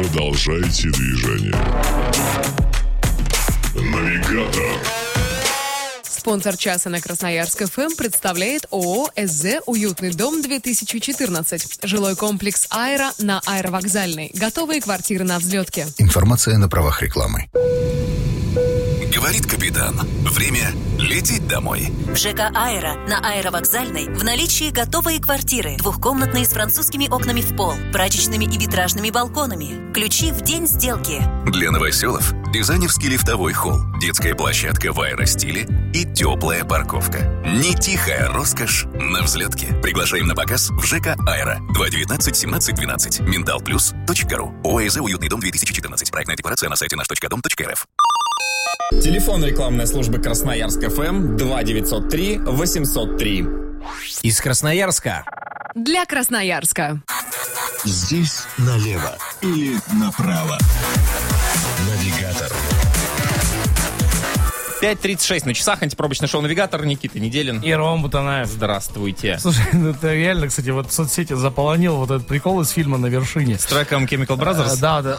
Продолжайте движение. Навигатор. Спонсор часа на Красноярск ФМ представляет ООО СЗ «Уютный дом-2014». Жилой комплекс «Аэро» на Аэровокзальной. Готовые квартиры на взлетке. Информация на правах рекламы. Говорит капитан. Время лететь домой. В ЖК «Аэро» на Аэровокзальной в наличии готовые квартиры. Двухкомнатные с французскими окнами в пол, прачечными и витражными балконами. Ключи в день сделки. Для новоселов дизайнерский лифтовой холл, детская площадка в аэростиле и теплая парковка. Не тихая роскошь на взлетке. Приглашаем на показ в ЖК «Аэро». 219-17-12. Mentalplus.ru. ОСЗ «Уютный дом-2014». Проектная декларация на сайте наш.дом.рф. Телефон рекламной службы Красноярск ФМ 2903-803. Из Красноярска. Для Красноярска. Здесь налево или направо. Навигатор. 5:36 на часах. Антипробочное шоу «Навигатор». Никита Неделин. И Ром Бутанаев. Здравствуйте. Слушай, ну это реально, кстати, вот в соцсети заполонил вот этот прикол из фильма «На вершине». С треком Chemical Brothers? Да.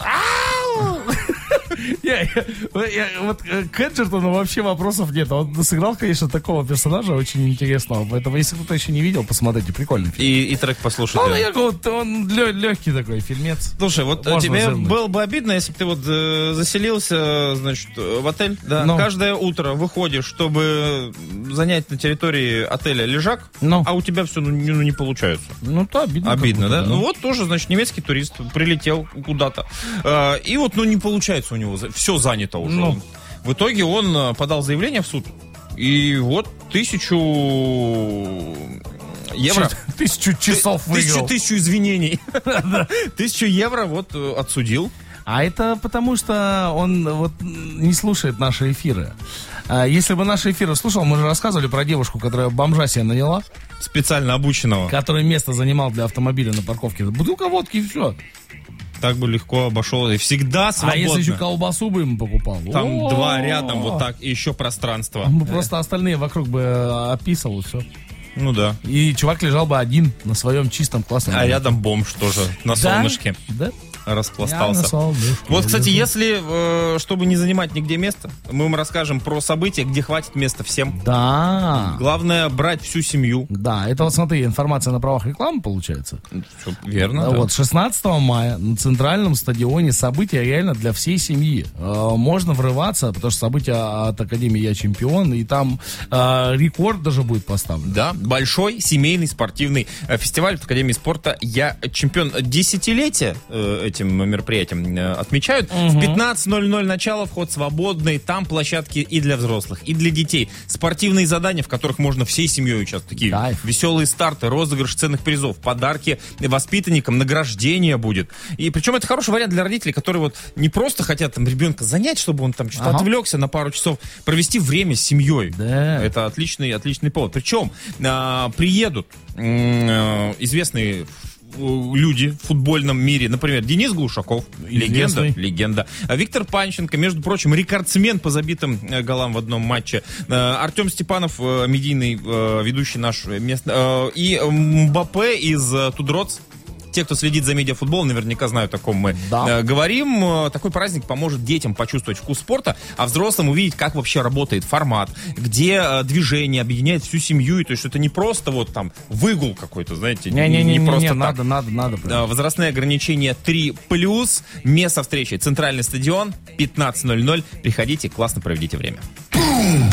Вот к Эджертону вообще вопросов нет. Он сыграл, конечно, такого персонажа очень интересного. Поэтому, если кто-то еще не видел, посмотрите, прикольный фильм. И трек послушайте. Он легкий такой фильмец. Слушай, вот тебе было бы обидно, если бы ты вот заселился, значит, в отель, да, каждое утро выходишь, чтобы занять на территории отеля лежак, а у тебя все не получается. Ну, то обидно. Обидно, да? Ну, вот тоже, значит, немецкий турист прилетел куда-то. И вот, не получается у него, все занято уже. В итоге он подал заявление в суд, и вот 1000 евро. 1000 часов выиграл. 1000 извинений. 1000 евро вот отсудил. А это потому, что он вот не слушает наши эфиры. Если бы наши эфиры слушал, мы же рассказывали про девушку, которая бомжа себе наняла. Специально обученного. Который место занимал для автомобиля на парковке. Бутылка водки и все. Так бы легко обошел. И всегда свободно. А если еще колбасу бы ему покупал? Там два рядом вот так, и еще пространство. Просто остальные вокруг бы описал, и все. Ну да. И чувак лежал бы один на своем чистом классном. А рядом бомж тоже на солнышке. Да. Распластался. Вот, кстати, если, чтобы не занимать нигде место, мы вам расскажем про события, где хватит места всем. Да. Главное брать всю семью. Да, это вот смотри, информация на правах рекламы получается. Все верно. Вот, 16 мая на центральном стадионе события реально для всей семьи. Можно врываться, потому что события от Академии «Я чемпион», и там рекорд даже будет поставлен. Да, большой семейный спортивный фестиваль от Академии спорта «Я чемпион». Десятилетие этим мероприятием отмечают. В 15:00 начало, вход свободный. Там площадки и для взрослых, и для детей. Спортивные задания, в которых можно всей семьей участвовать. Такие веселые старты, розыгрыш ценных призов, подарки воспитанникам, награждение будет. И причем это хороший вариант для родителей, которые вот не просто хотят там ребенка занять, чтобы он там что-то отвлекся на пару часов, провести время с семьей. Да. Это отличный повод. Причем приедут известные люди в футбольном мире, например, Денис Глушаков, легенда, Виктор Панченко, между прочим, рекордсмен по забитым голам в одном матче, Артем Степанов, медийный ведущий наш местный, и Мбаппе из Тудроц. Те, кто следит за медиафутболом, наверняка знают, о ком мы говорим. Такой праздник поможет детям почувствовать вкус спорта, а взрослым увидеть, как вообще работает формат, где движение объединяет всю семью. И то есть это не просто вот там выгул какой-то, знаете, не просто так. Надо. Возрастные ограничения 3+. Место встречи — центральный стадион, 15:00. Приходите, классно проведите время.